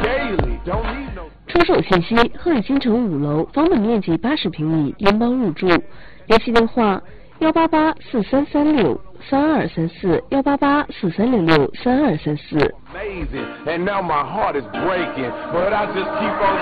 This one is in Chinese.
出售信息：鹤宇新城5楼，房本面积80平米，联邦入住。联系电话：18843363234，18843663234。